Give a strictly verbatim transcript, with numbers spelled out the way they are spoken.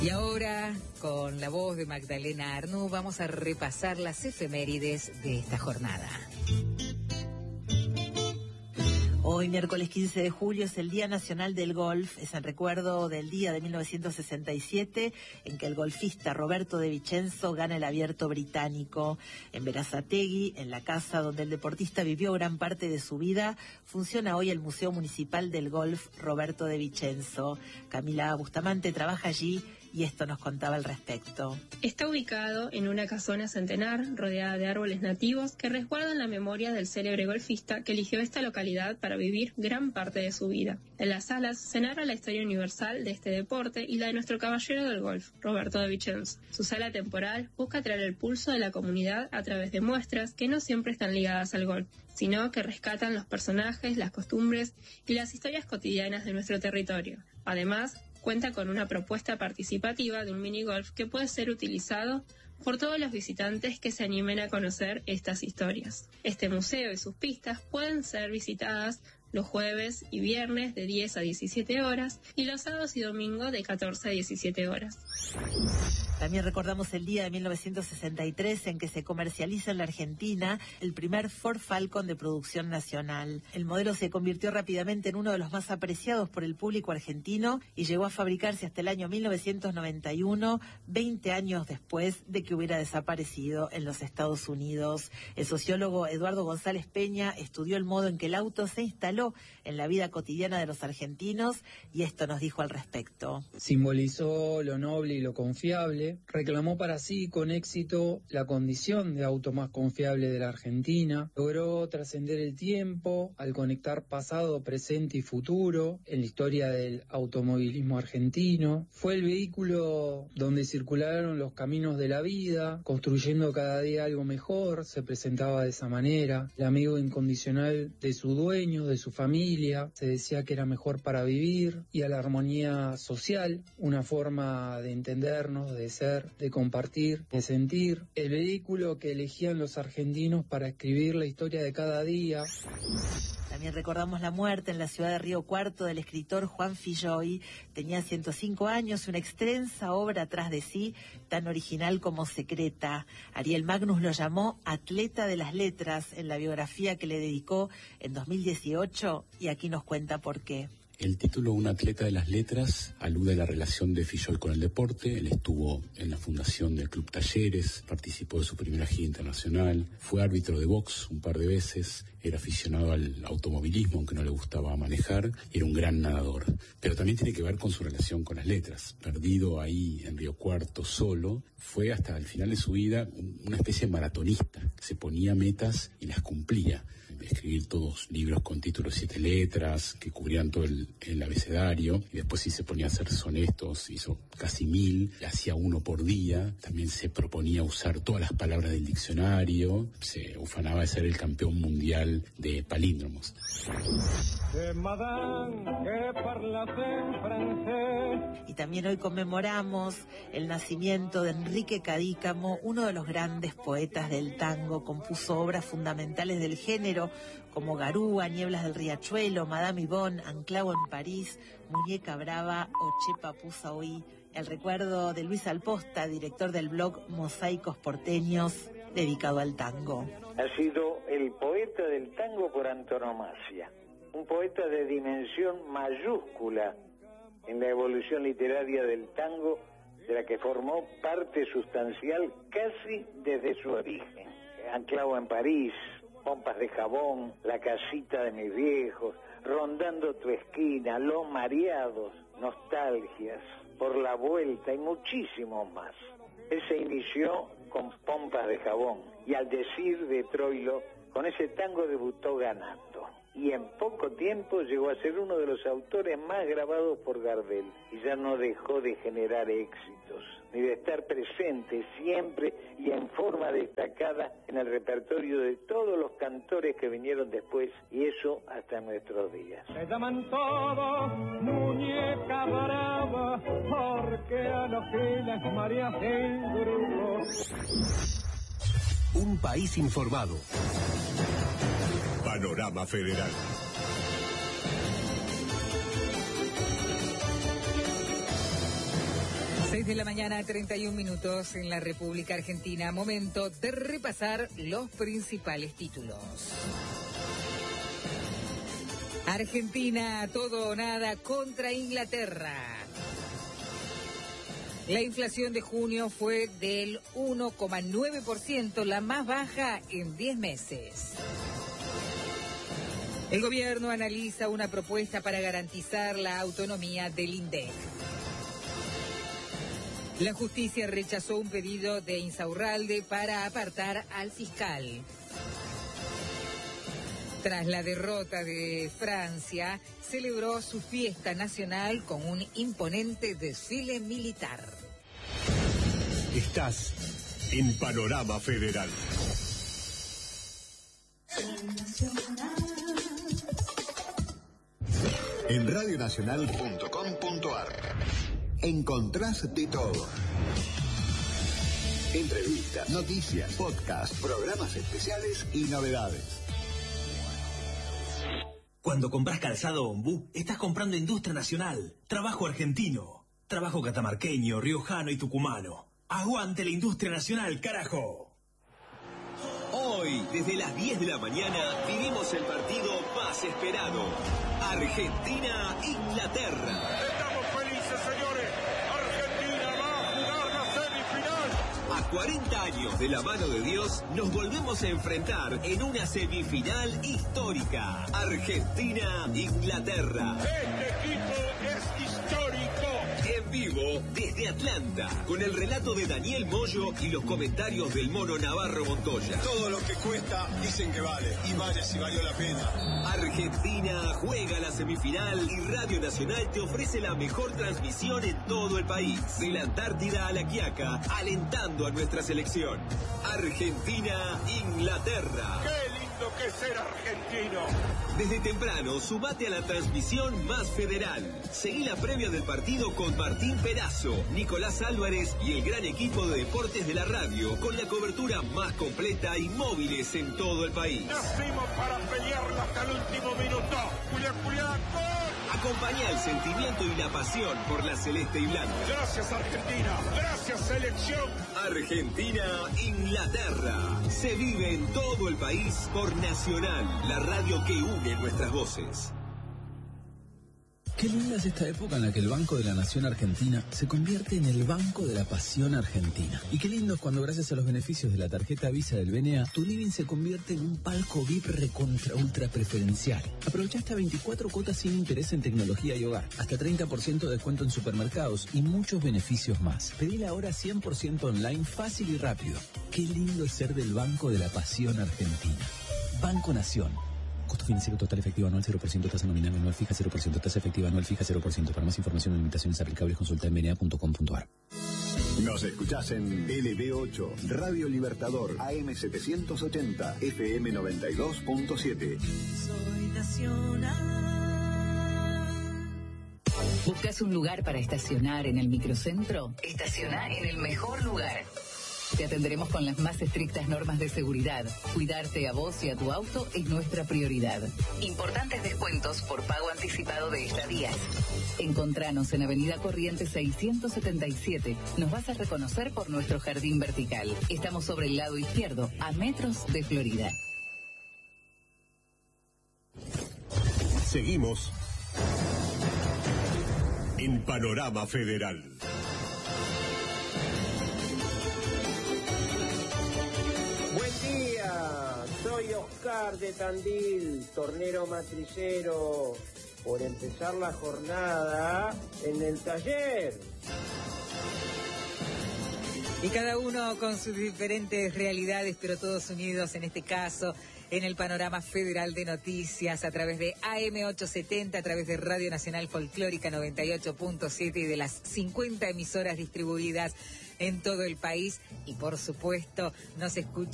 Y ahora, con la voz de Magdalena Arnú, vamos a repasar las efemérides de esta jornada. Hoy, miércoles quince de julio, es el Día Nacional del Golf. Es en recuerdo del día de mil novecientos sesenta y siete en que el golfista Roberto de Vicenzo gana el Abierto británico. En Berazategui, en la casa donde el deportista vivió gran parte de su vida, funciona hoy el Museo Municipal del Golf Roberto de Vicenzo. Camila Bustamante trabaja allí y esto nos contaba al respecto. Está ubicado en una casona centenar rodeada de árboles nativos que resguardan la memoria del célebre golfista que eligió esta localidad para vivir gran parte de su vida. En las salas se narra la historia universal de este deporte y la de nuestro caballero del golf, Roberto de Vicenzo. Su sala temporal busca traer el pulso de la comunidad a través de muestras que no siempre están ligadas al golf, sino que rescatan los personajes, las costumbres y las historias cotidianas de nuestro territorio. Además, cuenta con una propuesta participativa de un minigolf que puede ser utilizado por todos los visitantes que se animen a conocer estas historias. Este museo y sus pistas pueden ser visitadas los jueves y viernes de diez a diecisiete horas y los sábados y domingos de catorce a diecisiete horas. También recordamos el día de mil novecientos sesenta y tres en que se comercializa en la Argentina el primer Ford Falcon de producción nacional. El modelo se convirtió rápidamente en uno de los más apreciados por el público argentino y llegó a fabricarse hasta el año mil novecientos noventa y uno, veinte años después de que hubiera desaparecido en los Estados Unidos. El sociólogo Eduardo González Peña estudió el modo en que el auto se instaló en la vida cotidiana de los argentinos y esto nos dijo al respecto. Simbolizó lo noble y lo confiable, reclamó para sí con éxito la condición de auto más confiable de la Argentina, logró trascender el tiempo al conectar pasado, presente y futuro en la historia del automovilismo argentino, fue el vehículo donde circularon los caminos de la vida, construyendo cada día algo mejor, se presentaba de esa manera, el amigo incondicional de su dueño, de su familia, se decía que era mejor para vivir, y a la armonía social, una forma de entendernos, de ser, de compartir, de sentir, el vehículo que elegían los argentinos para escribir la historia de cada día. También recordamos la muerte en la ciudad de Río Cuarto del escritor Juan Filloy. Tenía ciento cinco años, una extensa obra atrás de sí, tan original como secreta. Ariel Magnus lo llamó atleta de las letras en la biografía que le dedicó en dos mil dieciocho y aquí nos cuenta por qué. El título Un atleta de las letras alude a la relación de Filloy con el deporte. Él estuvo en la fundación del Club Talleres, participó de su primera gira internacional, fue árbitro de box un par de veces, era aficionado al automovilismo, aunque no le gustaba manejar, y era un gran nadador. Pero también tiene que ver con su relación con las letras. Perdido ahí en Río Cuarto solo, fue hasta el final de su vida una especie de maratonista, que se ponía metas y las cumplía. Escribir todos libros con títulos siete letras, que cubrían todo el, el abecedario, y después sí se ponía a hacer sonetos, hizo casi mil, hacía uno por día, también se proponía usar todas las palabras del diccionario, se ufanaba de ser el campeón mundial de palíndromos. Y también hoy conmemoramos el nacimiento de Enrique Cadícamo, uno de los grandes poetas del tango. Compuso obras fundamentales del género como Garúa, Nieblas del Riachuelo, Madame Yvonne, Anclao en París, Muñeca Brava o Che Papusa Oí. El recuerdo de Luis Alposta, director del blog Mosaicos Porteños, dedicado al tango. Ha sido el poeta del tango por antonomasia, un poeta de dimensión mayúscula en la evolución literaria del tango, de la que formó parte sustancial casi desde su origen. Anclao en París, Pompas de Jabón, La casita de mis viejos, Rondando tu esquina, Los mareados, Nostalgias, Por la vuelta y muchísimos más. Él se inició con Pompas de Jabón y al decir de Troilo, con ese tango debutó ganando. Y en poco tiempo llegó a ser uno de los autores más grabados por Gardel y ya no dejó de generar éxitos, ni de estar presente siempre y en forma destacada en el repertorio de todos los cantores que vinieron después, y eso hasta nuestros días. Se llaman todos Muñeca Brava, porque a los giles María sin grupo. Un país informado. Panorama Federal. seis de la mañana, treinta y un minutos en la República Argentina. Momento de repasar los principales títulos. Argentina, todo o nada contra Inglaterra. La inflación de junio fue del uno coma nueve por ciento, la más baja en diez meses. El gobierno analiza una propuesta para garantizar la autonomía del INDEC. La justicia rechazó un pedido de Insaurralde para apartar al fiscal. Tras la derrota de Francia, celebró su fiesta nacional con un imponente desfile militar. Estás en Panorama Federal. En radionacional punto com punto ar encontrás de todo. Entrevistas, noticias, podcasts, programas especiales y novedades. Cuando compras calzado Ombú, estás comprando industria nacional, trabajo argentino, trabajo catamarqueño, riojano y tucumano. ¡Aguante la industria nacional, carajo! Hoy, desde las diez de la mañana, vivimos el partido más esperado. Argentina-Inglaterra. Estamos felices, señores. Argentina va a jugar la semifinal. A cuarenta años de la mano de Dios, nos volvemos a enfrentar en una semifinal histórica. Argentina-Inglaterra. Este equipo es histórico. En vivo desde Atlanta, con el relato de Daniel Moyo y los comentarios del mono Navarro Montoya. Todo lo que cuesta dicen que vale, y vale si valió la pena. Argentina juega la semifinal y Radio Nacional te ofrece la mejor transmisión en todo el país. De la Antártida a la Quiaca, alentando a nuestra selección. Argentina-Inglaterra. ¡Qué lindo que es ser argentino! Desde temprano, sumate a la transmisión más federal. Seguí la previa del partido con Martín Perazo, Nicolás Álvarez y el gran equipo de deportes de la radio, con la cobertura más completa y móviles en todo el país. Nacimos para pelearla hasta el último minuto. ¡Julián, Julián, gol! Acompañá el sentimiento y la pasión por la celeste y blanca. Gracias, Argentina. Gracias, selección. Argentina-Inglaterra. Se vive en todo el país por Nacional, la radio que une nuestras voces. Qué linda es esta época en la que el Banco de la Nación Argentina se convierte en el Banco de la Pasión Argentina. Y qué lindo es cuando, gracias a los beneficios de la tarjeta Visa del B N A, tu living se convierte en un palco V I P recontra ultra preferencial. Aprovecha hasta veinticuatro cuotas sin interés en tecnología y hogar, hasta treinta por ciento de descuento en supermercados y muchos beneficios más. Pedila ahora cien por ciento online, fácil y rápido. Qué lindo es ser del Banco de la Pasión Argentina. Banco Nación. Costo financiero total efectivo anual cero por ciento, tasa nominal anual fija cero por ciento, tasa efectiva anual fija cero por ciento. Para más información o limitaciones aplicables, consulta en b n a punto com punto ar. Nos escuchás en L B ocho, Radio Libertador, A M setecientos ochenta, F M noventa y dos punto siete. Soy nacional. ¿Buscas un lugar para estacionar en el microcentro? Estaciona en el mejor lugar. Te atenderemos con las más estrictas normas de seguridad. Cuidarte a vos y a tu auto es nuestra prioridad. Importantes descuentos por pago anticipado de estadías. Encontranos en Avenida Corrientes seiscientos setenta y siete. Nos vas a reconocer por nuestro jardín vertical. Estamos sobre el lado izquierdo, a metros de Florida. Seguimos en Panorama Federal. Soy Oscar de Tandil, tornero matricero, por empezar la jornada en el taller. Y cada uno con sus diferentes realidades, pero todos unidos en este caso en el panorama federal de noticias a través de A M ochocientos setenta, a través de Radio Nacional Folclórica noventa y ocho punto siete y de las cincuenta emisoras distribuidas en todo el país. Y por supuesto nos escucha